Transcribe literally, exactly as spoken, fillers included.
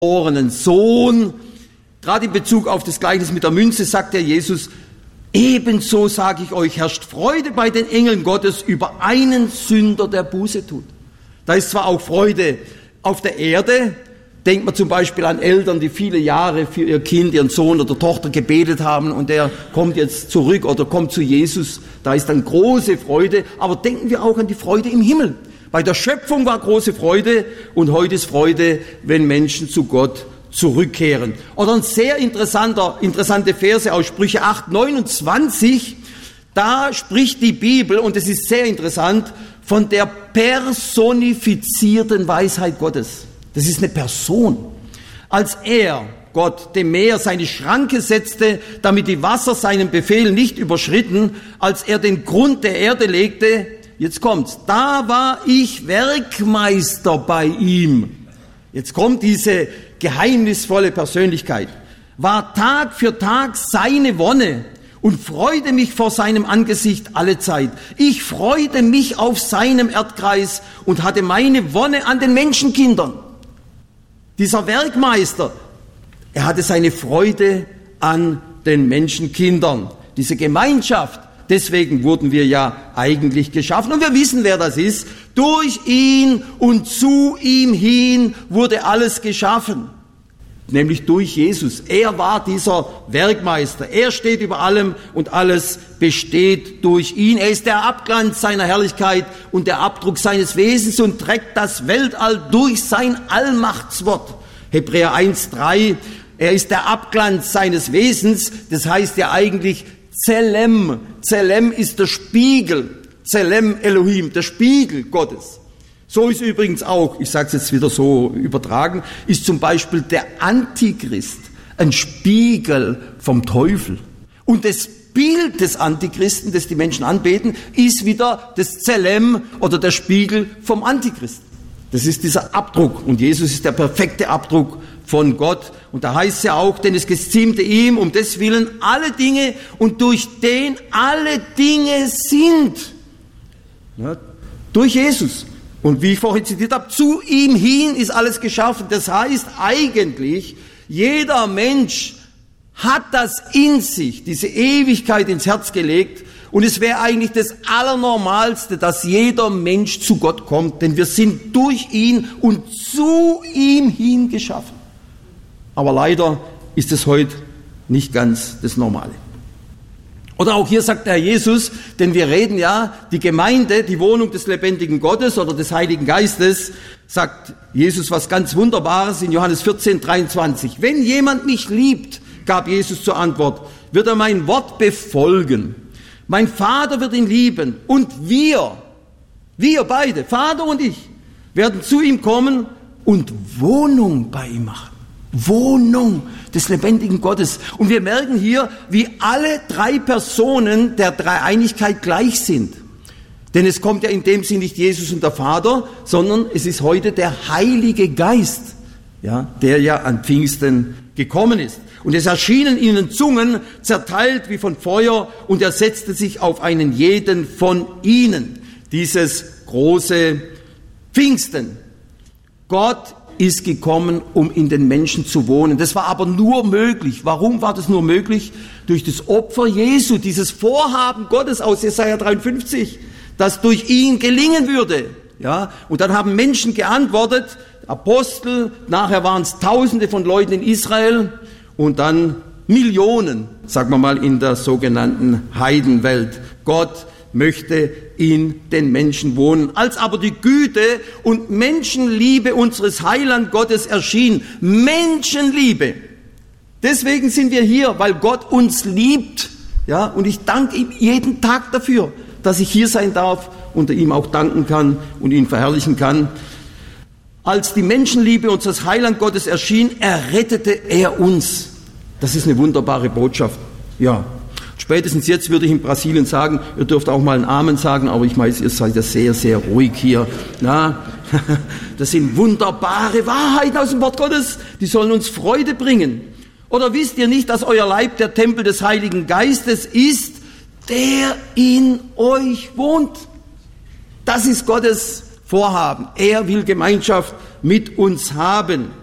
geborenen Sohn. Gerade in Bezug auf das Gleichnis mit der Münze sagt der Jesus, ebenso sage ich euch, herrscht Freude bei den Engeln Gottes über einen Sünder, der Buße tut. Da ist zwar auch Freude auf der Erde, denkt man zum Beispiel an Eltern, die viele Jahre für ihr Kind, ihren Sohn oder Tochter gebetet haben und der kommt jetzt zurück oder kommt zu Jesus. Da ist dann große Freude, aber denken wir auch an die Freude im Himmel. Bei der Schöpfung war große Freude und heute ist Freude, wenn Menschen zu Gott zurückkehren. Oder ein sehr interessanter, interessante Verse aus Sprüche acht, neunundzwanzig, da spricht die Bibel, und es ist sehr interessant, von der personifizierten Weisheit Gottes. Das ist eine Person. Als er, Gott, dem Meer seine Schranke setzte, damit die Wasser seinen Befehl nicht überschritten, als er den Grund der Erde legte, jetzt kommt's, da war ich Werkmeister bei ihm. Jetzt kommt diese geheimnisvolle Persönlichkeit. War Tag für Tag seine Wonne und freute mich vor seinem Angesicht alle Zeit. Ich freute mich auf seinem Erdkreis und hatte meine Wonne an den Menschenkindern. Dieser Werkmeister, er hatte seine Freude an den Menschenkindern. Diese Gemeinschaft, deswegen wurden wir ja eigentlich geschaffen. Und wir wissen, wer das ist. Durch ihn und zu ihm hin wurde alles geschaffen. Nämlich durch Jesus. Er war dieser Werkmeister. Er steht über allem und alles besteht durch ihn. Er ist der Abglanz seiner Herrlichkeit und der Abdruck seines Wesens und trägt das Weltall durch sein Allmachtswort. Hebräer eins, drei. Er ist der Abglanz seines Wesens. Das heißt ja eigentlich Zelem. Zelem ist der Spiegel. Zelem Elohim, der Spiegel Gottes. So ist übrigens auch, ich sage es jetzt wieder so übertragen, ist zum Beispiel der Antichrist ein Spiegel vom Teufel. Und das Bild des Antichristen, das die Menschen anbeten, ist wieder das Zelem oder der Spiegel vom Antichristen. Das ist dieser Abdruck. Und Jesus ist der perfekte Abdruck von Gott. Und da heißt es ja auch, denn es geziemte ihm um des Willen alle Dinge und durch den alle Dinge sind. Ja, durch Jesus. Und wie ich vorhin zitiert habe, zu ihm hin ist alles geschaffen. Das heißt eigentlich, jeder Mensch hat das in sich, diese Ewigkeit ins Herz gelegt. Und es wäre eigentlich das Allernormalste, dass jeder Mensch zu Gott kommt, denn wir sind durch ihn und zu ihm hin geschaffen. Aber leider ist es heute nicht ganz das Normale. Oder auch hier sagt der Herr Jesus, denn wir reden ja, die Gemeinde, die Wohnung des lebendigen Gottes oder des Heiligen Geistes, sagt Jesus was ganz Wunderbares in Johannes vierzehn, dreiundzwanzig. Wenn jemand mich liebt, gab Jesus zur Antwort, wird er mein Wort befolgen. Mein Vater wird ihn lieben und wir, wir beide, Vater und ich, werden zu ihm kommen und Wohnung bei ihm machen. Wohnung des lebendigen Gottes. Und wir merken hier, wie alle drei Personen der Dreieinigkeit gleich sind. Denn es kommt ja in dem Sinn nicht Jesus und der Vater, sondern es ist heute der Heilige Geist, ja, der ja an Pfingsten gekommen ist. Und es erschienen ihnen Zungen, zerteilt wie von Feuer, und er setzte sich auf einen jeden von ihnen. Dieses große Pfingsten. Gott ist gekommen, um in den Menschen zu wohnen. Das war aber nur möglich. Warum war das nur möglich? Durch das Opfer Jesu, dieses Vorhaben Gottes aus Jesaja dreiundfünfzig, das durch ihn gelingen würde. Ja, und dann haben Menschen geantwortet, Apostel, nachher waren es Tausende von Leuten in Israel und dann Millionen, sagen wir mal, in der sogenannten Heidenwelt. Gott möchte in den Menschen wohnen. Als aber die Güte und Menschenliebe unseres Heiland Gottes erschien, Menschenliebe. Deswegen sind wir hier, weil Gott uns liebt. Ja, und ich danke ihm jeden Tag dafür, dass ich hier sein darf und ihm auch danken kann und ihn verherrlichen kann. Als die Menschenliebe unseres Heiland Gottes erschien, errettete er uns. Das ist eine wunderbare Botschaft. Ja. Spätestens jetzt würde ich in Brasilien sagen, ihr dürft auch mal einen Amen sagen, aber ich weiß, ihr seid ja sehr, sehr ruhig hier. Na, das sind wunderbare Wahrheiten aus dem Wort Gottes, die sollen uns Freude bringen. Oder wisst ihr nicht, dass euer Leib der Tempel des Heiligen Geistes ist, der in euch wohnt? Das ist Gottes Vorhaben. Er will Gemeinschaft mit uns haben.